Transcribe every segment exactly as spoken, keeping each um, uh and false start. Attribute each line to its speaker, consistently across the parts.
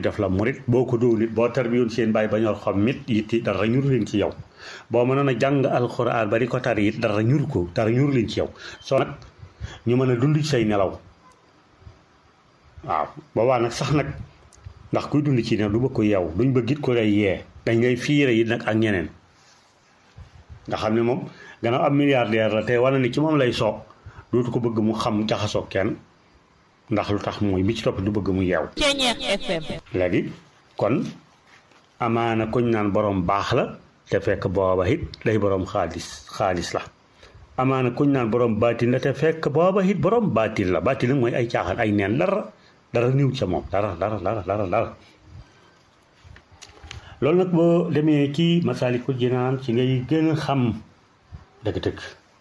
Speaker 1: def la murit boo ko dóor nit boo tarbiyoon seen bàyyi ba ñor xam mit it dara ñuru leen ci yow boo mënoon a jàng alxuraan ba di ko tari it dara ñuru ko dara ñuru leen ci yow soo nag ñu mën a dund ci say nelaw waaw boobaa nag sax nag ndax kuy dund ci ne du bëgg ko yeew duñ bëgg it ko lay yee dañ ngay fiire yi nag ak ñeneen nga xam ne moom gannaaw am milliardaire la te wane ni ci moom lay soog dootu ko bëgg mu xam jaxasoo kenn ndax lu tax mooy bi ci topp du bëgg mu yeew léegi kon amaana kuñ naan borom baax la te fekk booba it day borom xaalis xaalis la amaana kuñ naan borom baatin la te fekk booba it borom baatin la baatin la mooy ay caaxaan ay neen dara dara niw ca moom dara dara dara dara dara loolu nag boo demee ci Masaalikul Jinaan ci ngay gën a xam dëgg-dëgg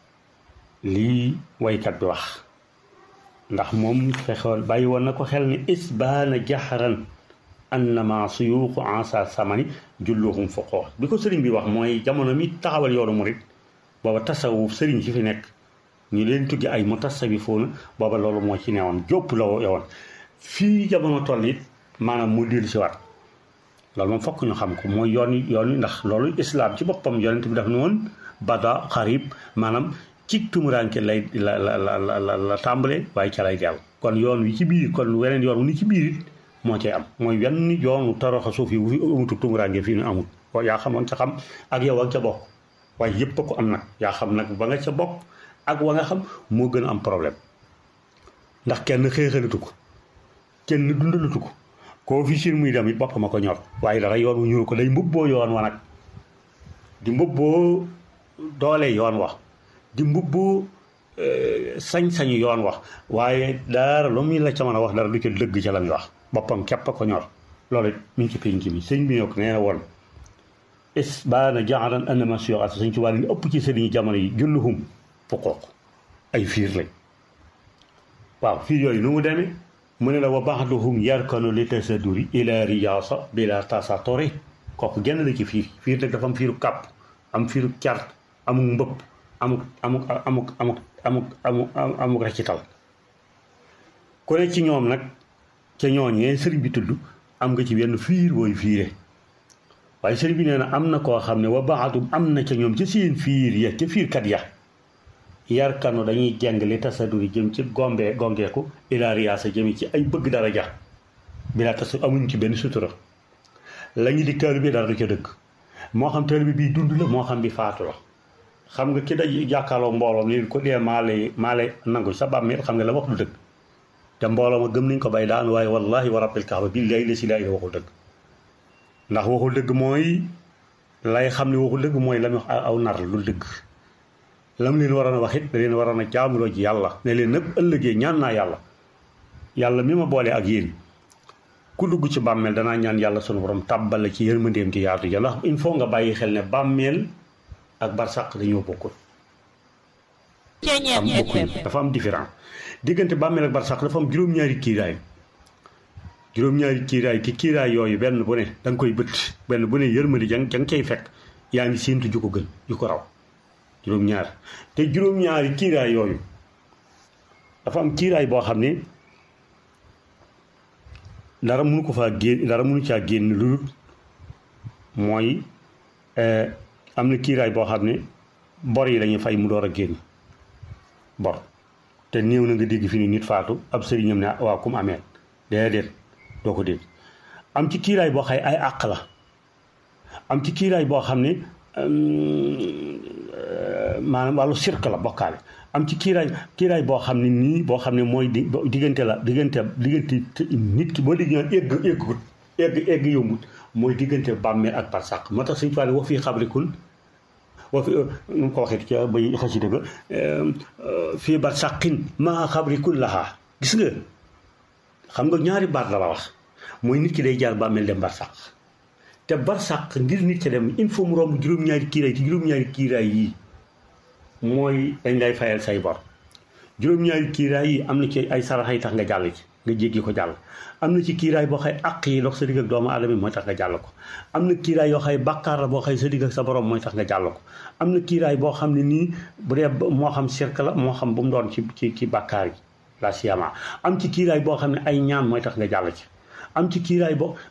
Speaker 1: lii waykat bi wax ndax moom fexool bàyyi woon na ko xel ni isbaana jaxaran annama suyuuxu ansa samani julluhum fuqoo bi ko sëriñ bi wax mooy jamono mi taxawal yoonu murit booba tasawuf sëriñ si fi nekk ñu leen tuddi ay mutasawifoona booba loolu moo ci newoon jópp la yowoon fii jamono toll it maanaam mu dellu si waat loolu moom fokk ñu xam ko mooy yoon yoon ndax loolu islaam ci boppam yonent bi daf ne woon bada xarib maanaam ci tumuraanke lay la la la la la tàmbale waaye ca lay dellu kon yoon wi ci biir kon weneen yoon wu ni ci biir it moo cay am mooy wenn yoonu toroxa suuf yi wu fi amutu tumuraanke fii nu amut yaa xamoon ca xam ak yow ak ca bokk waaye yëpp a ko am nag yaa xam nag ba nga ca bokk ak wa nga xam moo gën a am problème ndax kenn xeexalatu ko kenn dundalatu ko koo fi siin muy dem it boppam a ko ñor waaye dara yoon wu ñuul ko day mbubboo yoon wa nag di mbubboo doole yoon wa di mbubboo sañ-sañu yoon wax waaye dara lu muy la ca mën a wax dara du ca dëgg ca la muy wax boppam képp a ko ñor loolu it mi ngi ci pénc mi sëñ bi ñoo nee na woon is baana jaaran anama sio at sëñ ci wàll li ëpp ci sëriñu jamono yi julluhum fuqooq ay fiir lañ waaw fiir yooyu nu mu demee mu ne la wa ba'duhum yarkanu li tasaduri ila riyaasa bila tasatori kooku genn la ci fiir fiir nag dafa am fiiru kàpp am fiiru cart amuk mbëpp amuk amuk amuk amuk amuk amuk amuk recital ku ne ci ñoom nag ca ñooñee sëriñ bi tudd am nga ci benn fiir wooyu fiire waaye sëriñ bi nee na am na koo xam ne wa ba'dum am na ca ñoom ca seen fiir ya ca fiirkat ya yarkanu dañuy jeng li tasaduri jëm ci gombe gongeeku ila riyaasa jëmi ci ay bëgg daraja bi laa tas amuñ ci benn sutura la ñu di taalibe dara du ca dëkk moo xam taalibe bii dund la moo xam bi faatu la xam nga ki daj jàkkaarloo mbooloom leen ko dee maa lay maa lay nangu sa bàmmeel xam nga la wax du dëgg te mbooloo ma gëm nañ ko bay daan waaye wallahi wa rabbil kaaba billahi la si laay waxul dëgg ndax waxul dëgg mooy lay xam ne waxul dëgg mooy la mu wax aw nar lu dëgg lam leen waroon a wax it da leen waroon a jaamuloo ji yàlla ne leen nëpp ëllëgee ñaan naa yàlla yàlla mi ma boole ak yéen ku dugg ci bàmmeel danaa ñaan yàlla sunu borom tàbbal la ci yërmandeem ci yaatu ja ndax il faut nga bàyyi xel ne bàmmeel ak barsàq dañoo bokkul am bokkul dafa am différent diggante bàmmeel ak barsàq dafa am juróom-ñaari kiiraay juróom-ñaari kiiraay ki kiiraay yooyu benn bu ne da nga koy bët benn bu ne yërmande jang jang cay fekk yaa ngi séentu ju ko gën ju ko raw juróom-ñaar te juróom-ñaari kiiraay yooyu dafa am kiiraay boo xam ne dara mënu ko faa génn dara mënu caa génn lu mooy am na kiiraay boo xam ne bor yi lañuy fay mu door a génn bor te néew na nga dégg fi ni nit faatu ab sëriñam ne waaw ku mu amee déedéet doo ko dégg am ci kiiraay boo xay ay àq la am ci kiiraay boo xam ne maanaam wàllu sirk la bokkaale am ci kiiraay kiiraay boo xam ne nii boo xam ne mooy di diggante la diggante diggante nit ki boo dégg ñaan egg eggut egg egg yombut mooy diggante bàmmeel ak barsàq moo tax suñu faale wax fii xabrikun wax fi nu ko waxee ca bay xasida ga fii barsàqin maa xabrikun laxaa gis nga xam nga ñaari baat la la wax mooy nit ki day jaar bàmmeel dem barsàq te barsàq ngir nit ki dem il faut mu romb juróom-ñaari kiiraay ci juróom-ñaari kiiraay yii mooy dañ lay fayal say bor juróom-ñaari kiiraay yi am na ci ay saraxay tax nga jàll ci nga jéggi ko jàll am na ci kiiraay boo xay àq yi dox sa digg ak doomu aadama mooy tax nga jàll ko am na kiiraay yoo xay bàkkaar la boo xay sa digg ak sa borom mooy tax nga jàll ko am na kiiraay boo xam ne nii bu dee moo xam sirk la moo xam bu mu doon ci ci ci bàkkaar yi la siyama am ci kiiraay boo xam ne ay ñaan mooy tax nga jàll ci am ci kiiraay bo